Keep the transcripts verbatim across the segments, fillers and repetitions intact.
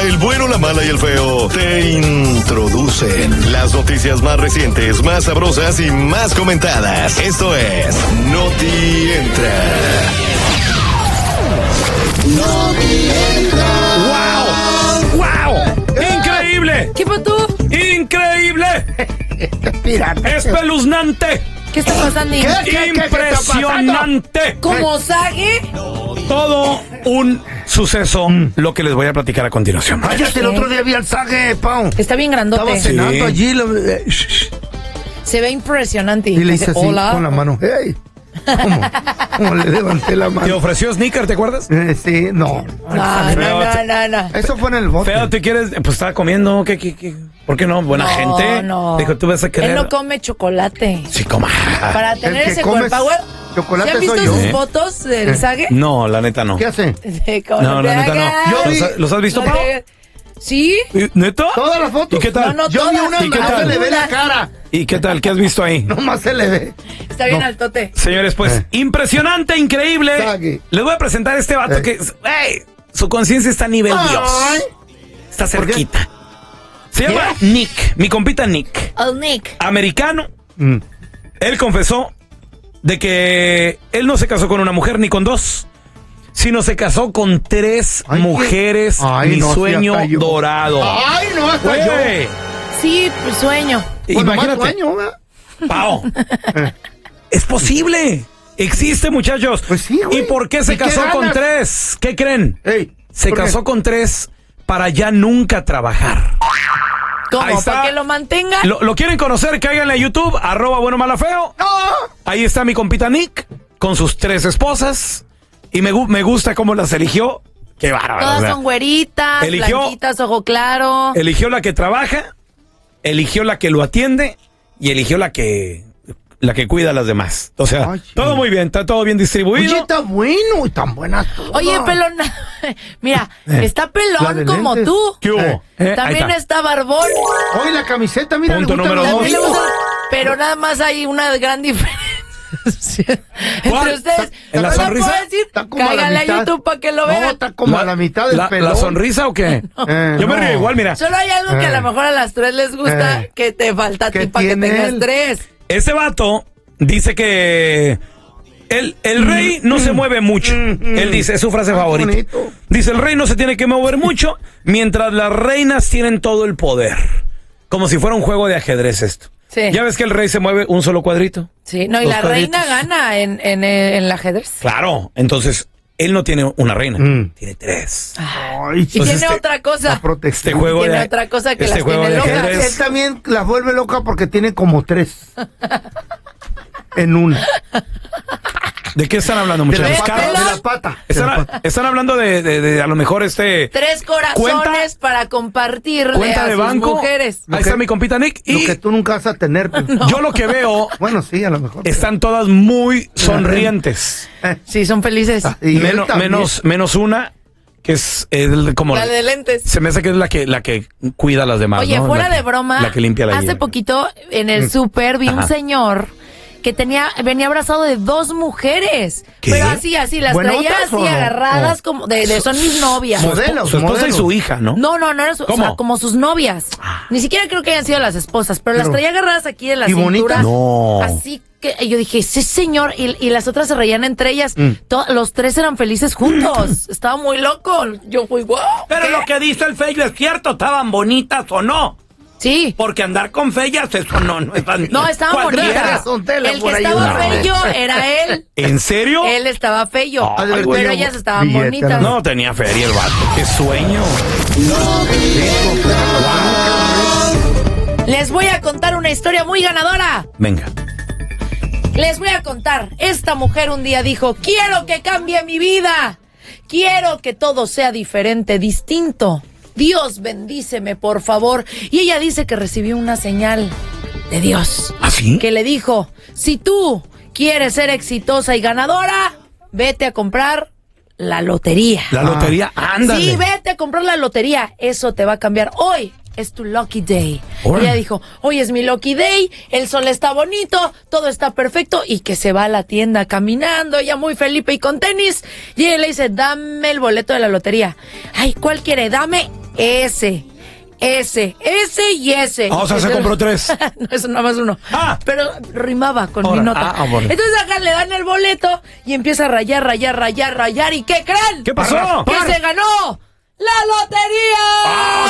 el bueno, la mala y el feo te introducen las noticias más recientes, más sabrosas y más comentadas. Esto es Noti Entra. Noti Entra. ¡Wow! ¡Wow! ¡Increíble! ¿Qué pasó? ¡Increíble! ¡Espeluznante! ¿Qué está pasando? ¿Qué? ¿Qué, ¡Impresionante! ¿Como Sage? Todo un suceso, lo que les voy a platicar a continuación. Ay, hasta el otro día vi al Sage, Pau. Está bien Estaba grandote. cenando Sí. allí. Lo, eh, shh, shh, Se ve impresionante. y le hice así Hola. con la mano. Hey. ¿Cómo? ¿Cómo le levanté la ¿Te mano? ofreció sneaker, te acuerdas? Eh, sí, no. No, no, no, no, no. Eso fue en el bote. Feo, ¿te quieres? Pues estaba comiendo, ¿qué, qué, qué? ¿Por qué no? Buena No, gente. no. Dijo, tú vas a querer. Él no come chocolate. Sí, coma. Para tener que ese come core power. chocolate ¿Se han visto soy yo. sus ¿Eh? fotos del ¿Eh? Sage? No, la neta no. ¿Qué hace? De como No, la te neta no. hagas. Yo vi- ¿Los, los has visto, No Pau? te- ¿Sí? ¿Neta? Todas las fotos. ¿Y qué tal? No, no, Yo vi todas. una ¿Y qué no tal? se le ve la Algunas. cara. ¿Y qué tal? ¿Qué has visto ahí? Nomás se le ve. Está bien No. altote. Señores, pues, Eh. impresionante, increíble. Sague. Les voy a presentar a este vato Eh. que, ey, su conciencia está a nivel Ay. Dios. Está ¿Por qué? cerquita. Se llama Nick, mi compita Nick. Oh, Nick. Americano. Mm. Él confesó de que él no se casó con una mujer ni con dos, sino se casó con tres Ay, mujeres. qué- Ay, mi no, sí, sueño hasta yo. dorado. Ay, no, hasta yo. Güey, Sí, pues sueño. Pues nomás imagínate, sueño, ¿verdad? Pao, es posible. Existe, muchachos. Pues sí, güey. ¿Y por qué se ¿Y qué casó con ganas? tres? ¿Qué creen? Ey, Se ¿por qué? casó con tres para ya nunca trabajar. Ahí ¿Cómo? está. ¿Para que lo mantenga? ¿Lo, lo quieren conocer? Cáiganle a YouTube, arroba bueno mala feo. ¡No! Ahí está mi compita Nick con sus tres esposas. Y me, gu- me gusta cómo las eligió. Qué bárbaro. Todas o sea, son güeritas, eligió- blanquitas, ojo claro. eligió la que trabaja, eligió la que lo atiende y eligió la que la que cuida a las demás. O sea, Ay, sí. todo muy bien, está todo bien distribuido. Oye, está bueno y tan buenas todas. Oye, pelón, mira, está La pelón de como lentes. tú. ¿Qué hubo? Eh, Eh, ahí También está. está barbón. Oye, la camiseta, mira, Punto le gustan número los dos. También le bonitos. gusta, pero nada más hay una gran diferencia. ¿Cuál? Entre ustedes, ¿En la ¿no sonrisa? puedo decir? Está como a la Cáiganle a mitad. YouTube para que lo No, vean. está como a la mitad del la, pelón. ¿La sonrisa o qué? Eh, Yo me no. río igual, mira. Solo hay algo que a Eh. lo mejor a las tres les gusta, Eh. que te falta a ti ¿Qué para que tiene tengas él? tres. Este vato dice que el, el rey no se mueve mucho. Él dice, es su frase Ay, favorita. bonito. Dice, el rey no se tiene que mover mucho mientras las reinas tienen todo el poder. Como si fuera un juego de ajedrez esto. Sí. ¿Ya ves que el rey se mueve un solo cuadrito? Sí, no, y Los la cuadritos. reina gana en, en, en el ajedrez. Claro. Entonces, él no tiene una reina, Mm. tiene tres. Ay, Y sí. Entonces, tiene este- otra La cosa. protección. Este juego Tiene de otra cosa que este las juego tiene de locas. ajedrez. Él también las vuelve loca porque tiene como tres. En una. ¿De qué están hablando, De la muchachos? pata. Carlos? De la pata. De la Están, pata. están hablando de, de- de a lo mejor este Tres corazones Cuenta- para compartirle cuenta a de sus banco. mujeres. Ahí está mi compita Nick. Lo Y que tú nunca vas a tener. pues. yo lo que veo, Bueno, sí, a lo mejor. están todas muy sonrientes. Eh, Sí, son felices. y él Menos, también. menos, menos una, que es el- como... La de lentes. Se me hace que es la que, la que cuida a las demás. Oye, ¿no? fuera La que- de broma, La que limpia la hace hierba. poquito en el súper vi Ajá. un señor que tenía venía abrazado de dos mujeres. ¿Qué? Pero así, así, las ¿Buenotas traía o así no? agarradas No. como de, de- son mis novias. Su, espo- Modelos, su esposa y modelos. su hija, ¿no? No, no, no era su, o ¿Cómo? sea, como sus novias. Ni siquiera creo que hayan sido las esposas, pero, las Pero- traía agarradas aquí de la ¿y cintura. bonitas? No. Así que y yo dije, sí, señor. Y, y las otras se reían entre ellas. Mm. To- los tres eran felices juntos. Estaba muy loco. Yo fui, wow. Pero lo que dice el Feyo es cierto, estaban bonitas o no. Sí. Porque andar con feas, eso no, no es No, estaban cualquiera. bonitas. son tela El por que ahí, estaba no. feo era él. ¿En serio? Él estaba feo. Ay, pero güey, ellas estaban billete, bonitas. No tenía feria el vato. Qué sueño. Les voy a contar una historia muy ganadora. Venga. Les voy a contar. Esta mujer un día dijo, quiero que cambie mi vida. Quiero que todo sea diferente, distinto. Dios bendíceme, por favor. Y ella dice que recibió una señal de Dios. ¿Ah, sí? Que le dijo, si tú quieres ser exitosa y ganadora, vete a comprar la lotería. La lotería, ándale. Sí, vete a comprar la lotería. Eso te va a cambiar. Hoy es tu lucky day. Órale. Y ella dijo, hoy es mi lucky day, el sol está bonito, todo está perfecto, y que se va a la tienda caminando, ella muy feliz y con tenis. Y ella le dice, dame el boleto de la lotería. Ay, ¿cuál quiere? Dame Ese, ese, ese y ese. Ah, o sea, se compró tres. No, eso nada más uno. Ah. Pero rimaba con Ahora, mi nota. ah, bueno. Entonces acá le dan el boleto y empieza a rayar, rayar, rayar, rayar. ¿Y qué creen? ¿Qué pasó? Que se ganó la lotería. Ah,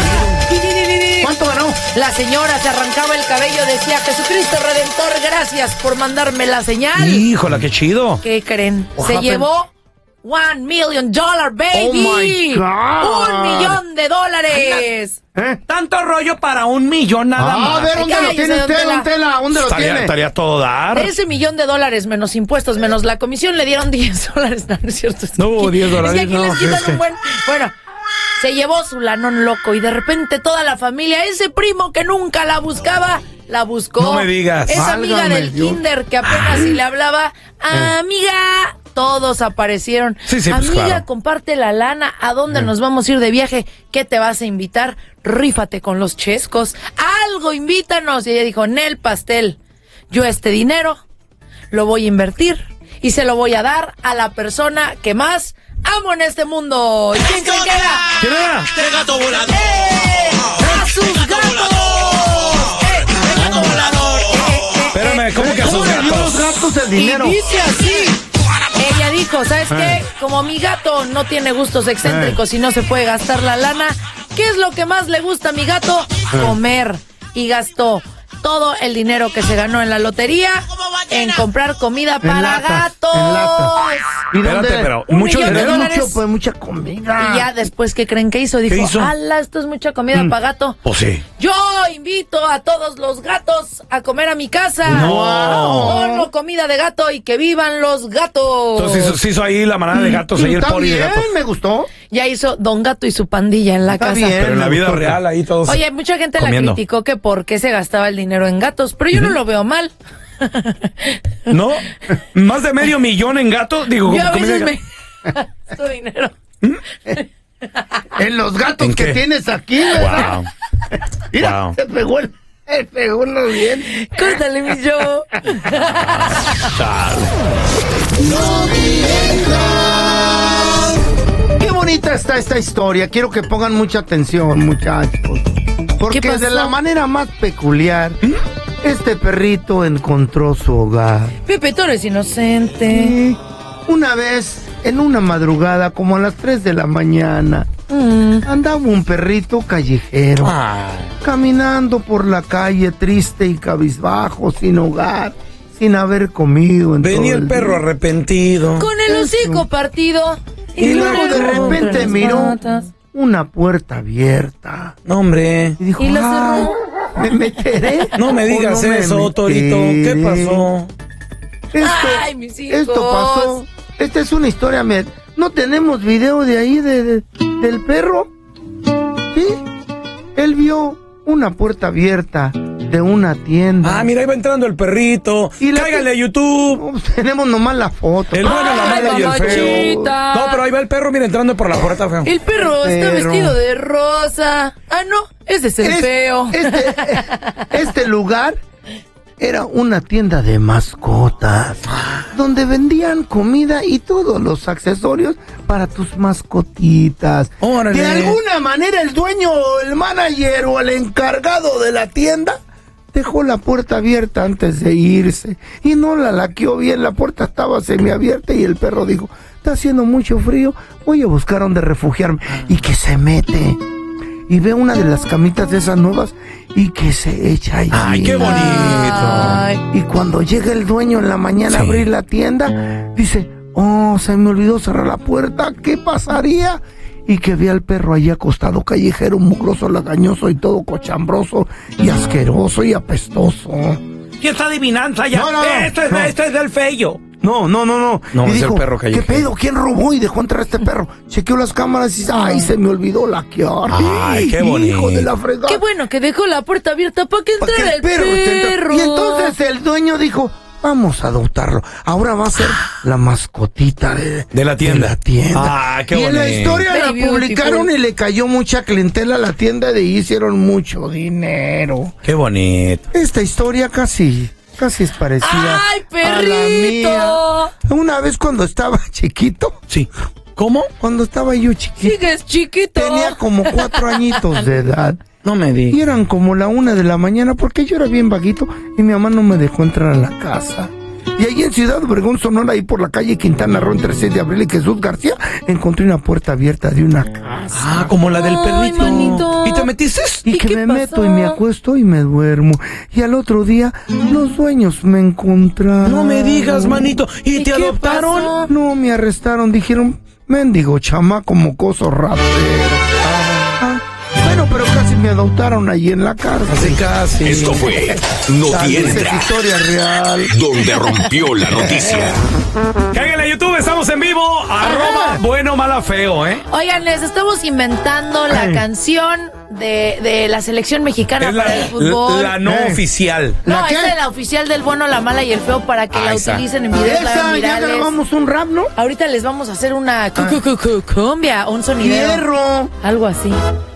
qué ¿Cuánto ganó? La señora se arrancaba el cabello, decía: Jesucristo Redentor, gracias por mandarme la señal. Híjola, qué chido. ¿Qué creen? What Se happened? llevó one million dollar, baby. Oh my God. Un millón de dólares. ¿Eh? Tanto rollo para un millón nada Ah, a más. ver, ¿dónde lo Cállese, tiene don usted, Tela. don Tela? ¿Dónde lo Estaría, tiene? estaría todo dar. De ese millón de dólares menos impuestos, menos la comisión, le dieron diez dólares. No, no es cierto. Es que No, aquí- diez dólares, Es que aquí no, les quitan es que- un buen... Bueno, se llevó su lanón loco y de repente toda la familia, ese primo que nunca la buscaba, la buscó. No me digas. Esa amiga Válgame del Dios. kinder que apenas si le hablaba, amiga, todos aparecieron. Sí, sí, pues, amiga, claro. comparte la lana. ¿A dónde nos vamos a ir de viaje? ¿Qué te vas a invitar? Rífate con los chescos. Algo, invítanos. Y ella dijo: Nel, pastel. Yo este dinero lo voy a invertir y se lo voy a dar a la persona que más amo en este mundo. ¿Y quién creen que era? ¿Quién era? ¡Eh! ¡A sus gatos! ¡Eh! ¡El gato volador! ¡Eh, eh, eh, Espérame, ¿cómo que a sus ¿Cómo le dio a los gatos? gatos el dinero? Y dice así. Ella dijo: ¿sabes qué? Como mi gato no tiene gustos excéntricos y no se puede gastar la lana, ¿qué es lo que más le gusta a mi gato? Comer. Y gastó todo el dinero que se ganó en la lotería en comprar comida En para latas, gatos. en latas. ¿Y Espérate, dónde? pero Un mucho millón de dinero. Era dólares. mucho, pues, mucha comida. Y ya después, ¿qué creen que hizo? Dijo: ¿Qué hizo? ala, esto es mucha comida para gato. Pues sí. Yo invito a todos los gatos a comer a mi casa. No. Pongo comida de gato y que vivan los gatos. Entonces hizo, se hizo ahí la manada de gatos, ahí el Está poli de bien, gatos. me gustó. Ya hizo Don Gato y su pandilla en la Está casa. bien. Pero en la me vida gustó. real ahí todos. Oye, mucha gente comiendo. la criticó que por qué se gastaba el dinero en gatos, pero yo no lo veo mal. ¿No? Más de medio millón en gatos. Digo, Yo a comida de veces gato. me gasto dinero. En los gatos ¿En que qué? tienes aquí, ¿verdad? Wow. Mira, Wow. se pegó el... Se pegó uno bien. Córtale, mi yo. Qué bonita está esta historia. Quiero que pongan mucha atención, muchachos. Porque ¿Qué pasó? de la manera más peculiar, este perrito encontró su hogar. Pepe, tú eres inocente. Y una vez, en una madrugada, como a las tres de la mañana, Mm. andaba un perrito callejero, Ay. caminando por la calle triste y cabizbajo, sin hogar, sin haber comido en Venía todo el perro día. arrepentido. Con el hocico partido. Y luego de luego repente entre las miró patas. una puerta abierta. No, hombre. Y dijo: ¿Y la "Ay, cerró? ¿me meteré? No me o digas me eso, Torito. ¿Qué meteré?". pasó? Esto, Ay, mis hijos. esto pasó. Esta es una historia. me- ¿No tenemos video de ahí de, de- del perro? Sí. Él vio una puerta abierta de una tienda. Ah, mira, ahí va entrando el perrito. Y la Cáigale que- a YouTube. No, pues, tenemos nomás la foto. El bueno, la Ay, mala y el feo. mamachita. No, pero ahí va el perro, mira, entrando por la puerta, feo. El perro está Pero- vestido de rosa. Ah, no, ese es el Es- feo. Este, este lugar era una tienda de mascotas, donde vendían comida y todos los accesorios para tus mascotitas. Órale. De alguna manera el dueño, el manager o el encargado de la tienda dejó la puerta abierta antes de irse y no la laqueó bien. La puerta estaba semiabierta y el perro dijo: está haciendo mucho frío, voy a buscar donde refugiarme. Y que se mete y ve una de las camitas de esas nuevas y que se echa allí. Ay, qué bonito. Ay. Y cuando llega el dueño en la mañana a Sí. abrir la tienda, dice: oh, se me olvidó cerrar la puerta, ¿qué pasaría? Y que ve al perro allí acostado, callejero, mugroso, lagañoso y todo cochambroso y asqueroso y apestoso. ¿Qué esta adivinanza ya? No, no, no, esto, es, no. esto es del feo. No, no, no, no. No, Y es el dijo: perro ¿qué callejero. pedo? ¿Quién robó y dejó entrar a este perro? Chequeó las cámaras y dice: ay, se me olvidó laquear. Ay, qué Hijo bonito. de la fregada. Qué bueno que dejó la puerta abierta para que Pa' que entrara el perro. esté entrando. Y entonces el dueño dijo: vamos a adoptarlo. Ahora va a ser la mascotita de, De la tienda. de la tienda. Ah, qué y en la bonito. historia Very la beautiful. publicaron y le cayó mucha clientela a la tienda, de ahí hicieron mucho dinero. Qué bonito. Esta historia casi, casi es parecida ¡Ay, a la mía. perrito! Una vez cuando estaba chiquito, Sí. ¿Cómo? Cuando estaba yo chiquito. Sigues chiquito. Tenía como cuatro añitos de edad. No me Y digas. eran como la una de la mañana porque yo era bien vaguito y mi mamá no me dejó entrar a la casa. Y ahí en Ciudad Obregón, Sonora, ahí por la calle Quintana Roo, entre seis de abril y Jesús García, encontré una puerta abierta de una casa. Ah, como la del Ay, perrito. manito. ¿Y te metiste? Y, ¿Y que qué me pasó? meto y me acuesto y me duermo. Y al otro día, los dueños me encontraron. No me digas, manito. ¿Y, ¿Y te qué adoptaron? pasó? No, me arrestaron. Dijeron, mendigo chamaco mocoso rapero. Ah, bueno, pero casi me adoptaron ahí en la cárcel. Casi, casi. Esto fue Noti Tal vez es Extra, historia real. donde rompió la noticia. Cáiganle a YouTube, estamos en vivo. Arroba bueno, mala, feo, ¿eh? Oigan, les estamos inventando la Ay. canción de, de la selección mexicana Es la, para el fútbol. la no Eh. oficial. No, ¿La qué? esa es la oficial del bueno, la mala y el feo para que Ahí la está. utilicen en videos la hagan Esa, ya virales. grabamos un rap, ¿no? Ahorita les vamos a hacer una cu- cu- cu- cu- cumbia, un sonidero. Hierro. Algo así.